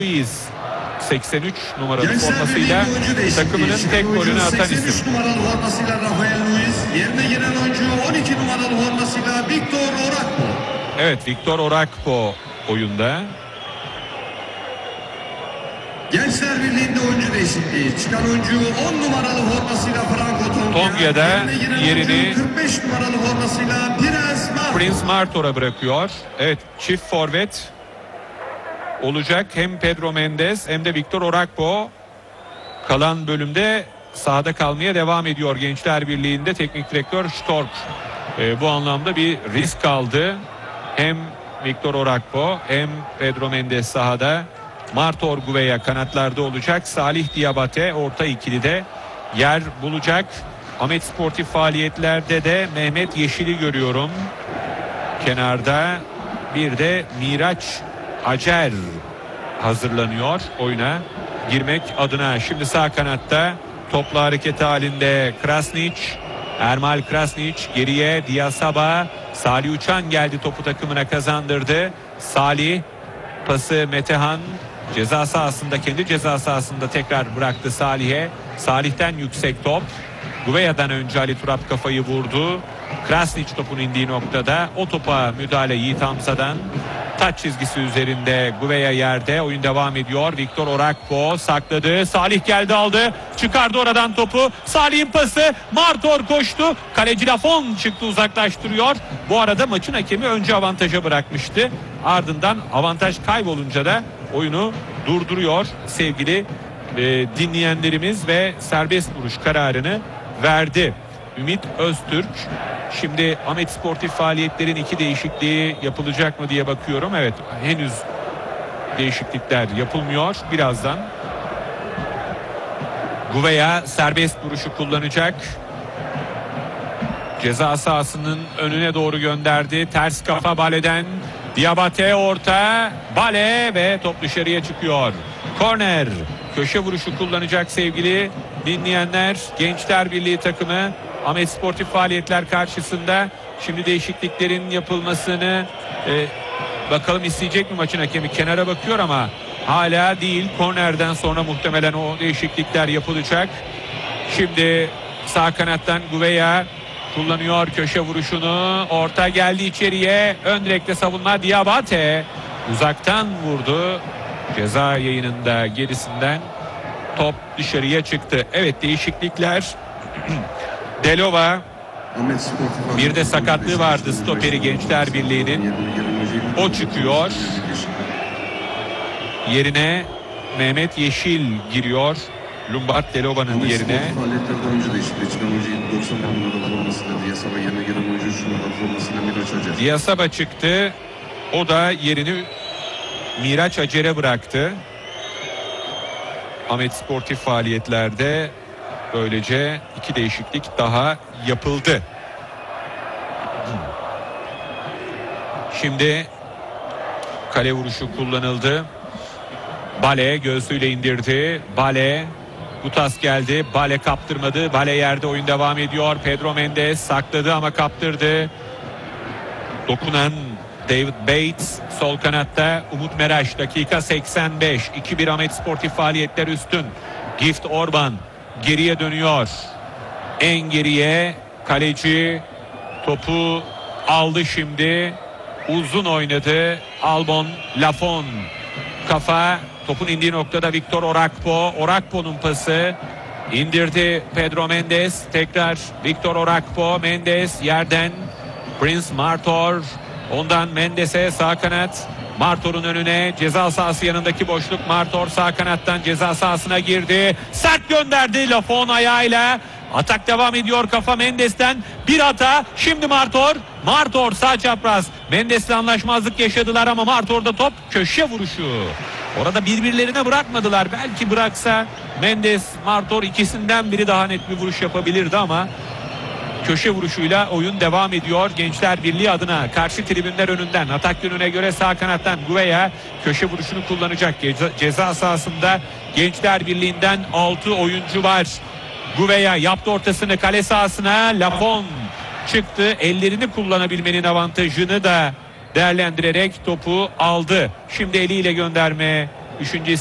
Luis 83 numaralı formasıyla takımının tek golünü atan isim. 83 numaralı formasıyla Rafael Luis, yerine giren oyuncu 12 numaralı formasıyla Victor Orakpo. Evet, Victor Orakpo oyunda. Gençler Birliği'nde oyuncu değişikliği. Çıkan oyuncu 10 numaralı formasıyla Franco Tonga'da yerini 45 numaralı formasıyla Prince Martor'a bırakıyor. Evet, çift forvet olacak. Hem Pedro Mendes hem de Victor Orakpo. Kalan bölümde sahada kalmaya devam ediyor Gençler Birliği'nde teknik direktör Stork. Bu anlamda bir risk aldı. Hem Victor Orakpo hem Pedro Mendes sahada. Martor Gouveia kanatlarda olacak. Salih Diabate orta ikilide yer bulacak. Ahmet Sportif faaliyetlerde de Mehmet Yeşil'i görüyorum. Kenarda bir de Miraç Acer hazırlanıyor oyuna girmek adına. Şimdi sağ kanatta topla hareket halinde Krasnić, Ermal Krasnić geriye Diasaba, Salih Uçan geldi, topu takımına kazandırdı. Salih pası Metehan ceza sahasında, kendi ceza sahasında tekrar bıraktı Salih'e. Salih'ten yüksek top. Gouvea'dan önce Ali Turap kafayı vurdu. Krasnić topun indiği noktada o topa müdahale Yiğit Hamza'dan. Taç çizgisi üzerinde Gouveia yerde, oyun devam ediyor. Victor Orakpo sakladı. Salih geldi, aldı. Çıkardı oradan topu. Salih'in pası. Martor koştu. Kaleci Lafon çıktı, uzaklaştırıyor. Bu arada maçın hakemi önce avantaja bırakmıştı. Ardından avantaj kaybolunca da oyunu durduruyor sevgili dinleyenlerimiz ve serbest vuruş kararını verdi Ümit Öztürk. Şimdi Ahmet Sportif faaliyetlerin iki değişikliği yapılacak mı diye bakıyorum. Evet, henüz değişiklikler yapılmıyor. Birazdan Gouveia serbest vuruşu kullanacak. Ceza sahasının önüne doğru gönderdi. Ters kafa Bale'den. Diabate orta. Bale ve top dışarıya çıkıyor. Korner. Köşe vuruşu kullanacak sevgili dinleyenler. Gençler Birliği takımı Ahmet Sportif faaliyetler karşısında. Şimdi değişikliklerin yapılmasını bakalım isteyecek mi maçın hakemi? Kenara bakıyor ama hala değil. Kornerden sonra muhtemelen o değişiklikler yapılacak. Şimdi sağ kanattan Gouveia kullanıyor köşe vuruşunu. Orta geldi içeriye. Ön direkte savunma Diabate. Uzaktan vurdu. Ceza yayınında gerisinden top dışarıya çıktı. Evet, değişiklikler. Delova, bir de sakatlığı vardı stoperi Gençler Birliği'nin. O çıkıyor. Yerine Mehmet Yeşil giriyor. Lombard Delova'nın yerine. Diasaba çıktı. O da yerini Miraç Acer'e bıraktı. Ahmet Sportif faaliyetlerde böylece iki değişiklik daha yapıldı. Şimdi kale vuruşu kullanıldı. Bale göğsüyle indirdi. Bale, Gutas geldi. Bale kaptırmadı. Bale yerde, oyun devam ediyor. Pedro Mendes sakladı ama kaptırdı. Dokunan David Bates sol kanatta. Umut Meraş dakika 85. 2-1 Ahmet Sportif faaliyetler üstün. Gift Orban geriye dönüyor. En geriye kaleci topu aldı şimdi. Uzun oynadı. Albon Lafon. Kafa, topun indiği noktada Victor Orakpo. Orakpo'nun pası. İndirdi Pedro Mendes. Tekrar Victor Orakpo. Mendes yerden. Prince Martor. Ondan Mendes'e sağ kanat. Martor'un önüne, ceza sahası yanındaki boşluk. Martor sağ kanattan ceza sahasına girdi. Sert gönderdi Lafon ayağıyla. Atak devam ediyor, kafa Mendes'ten. Bir hata. Şimdi Martor sağ çapraz. Mendes'le anlaşmazlık yaşadılar ama Martor'da top, köşe vuruşu. Orada birbirlerine bırakmadılar. Belki bıraksa Mendes, Martor ikisinden biri daha net bir vuruş yapabilirdi ama köşe vuruşuyla oyun devam ediyor Gençler Birliği adına. Karşı tribünler önünden, atak yönüne göre sağ kanattan Gouveia köşe vuruşunu kullanacak. Ceza sahasında Gençler Birliği'nden 6 oyuncu var. Gouveia yaptı ortasını kale sahasına. Lafon çıktı. Ellerini kullanabilmenin avantajını da değerlendirerek topu aldı. Şimdi eliyle gönderme Üçüncü